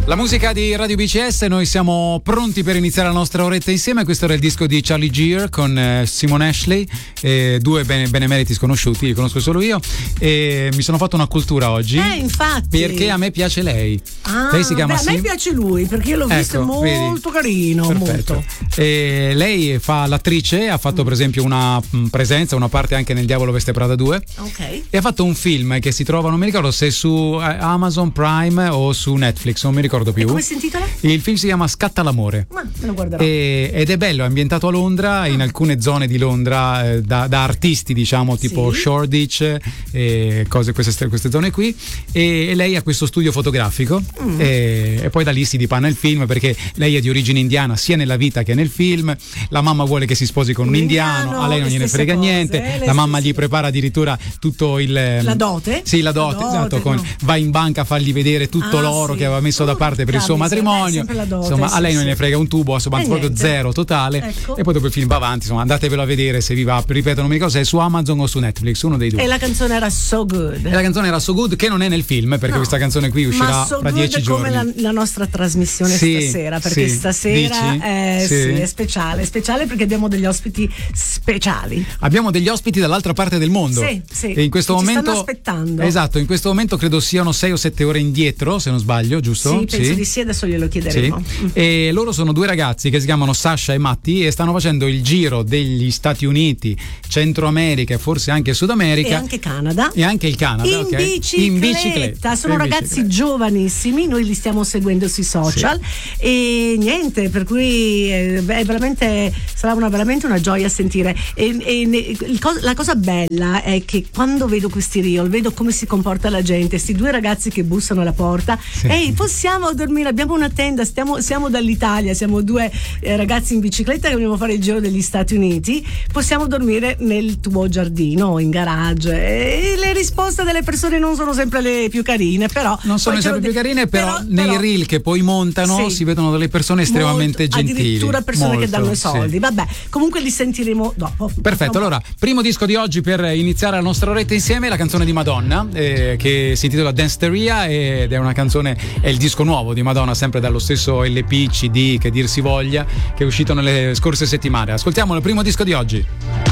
La musica di Radio BCS, noi siamo pronti per iniziare la nostra oretta insieme. Questo era il disco di Charlie Gear con Simon Ashley, due benemeriti sconosciuti, li conosco solo io, e mi sono fatto una cultura oggi. Infatti. Perché a me piace lei. Lei si chiama a me piace lui, perché io l'ho visto molto carino. Perfetto. Molto. E lei fa l'attrice, ha fatto per esempio una presenza, una parte anche nel Diavolo Veste Prada 2. Ok. E ha fatto un film che si trova, non mi ricordo se su Amazon Prime o su Netflix, non mi ricordo più. E come si intitola? Il film si chiama Scatta l'amore. Ma me lo guarderò. Ed è bello, è ambientato a Londra, in alcune zone di Londra, da artisti, diciamo, tipo Shoreditch, queste zone qui. E lei ha questo studio fotografico e poi da lì si dipana il film, perché lei è di origine indiana sia nella vita che nel film. La mamma vuole che si sposi con un indiano, a lei non gliene frega niente. La mamma gli prepara addirittura tutto la dote? Sì, la dote, esatto, va in banca a fargli vedere tutto l'oro che aveva messo da parte per il suo matrimonio. Insomma, a lei non ne frega un tubo, insomma, proprio zero totale. Ecco. E poi dopo il film va avanti, insomma, andatevelo a vedere se vi va. Ripeto, non mi ricordo se è su Amazon o su Netflix, uno dei due. E la canzone era So Good. E la canzone era So Good, che non è nel film, perché questa canzone qui uscirà fra 10 giorni. Come la nostra trasmissione stasera, perché stasera è speciale perché abbiamo degli ospiti speciali. Abbiamo degli ospiti dall'altra parte del mondo. Sì. E in questo momento ci stanno aspettando. Esatto, in questo momento credo siano 6 o 7 ore indietro, se non sbaglio, giusto? Sì, penso di sì, adesso glielo chiederemo. Sì. E loro sono due ragazzi che si chiamano Sasha e Matti e stanno facendo il giro degli Stati Uniti, Centro America e forse anche Sud America. E anche Canada. E anche il Canada, in bicicletta. Sono ragazzi giovanissimi, noi li stiamo seguendo sui social e niente, per cui sarà veramente una gioia sentire. La cosa bella è che quando vedo questi reel, vedo come si comporta la gente, questi due ragazzi che bussano alla porta. Ehi, possiamo dormire, abbiamo una tenda, siamo dall'Italia, siamo due ragazzi in bicicletta che vogliamo fare il giro degli Stati Uniti, possiamo dormire nel tuo giardino, in garage. E le risposte delle persone non sono sempre le più carine, però non sono sempre più carine, però nei reel che poi montano si vedono delle persone estremamente gentili, addirittura persone che danno i soldi. Vabbè, comunque li sentiremo dopo. Perfetto, allora primo disco di oggi per iniziare la nostra oretta insieme, la canzone di Madonna, che si intitola Danceteria, ed è una canzone, è il disco nuovo di Madonna, sempre dallo stesso LP CD, che dir si voglia, che è uscito nelle scorse settimane. Ascoltiamo il primo disco di oggi.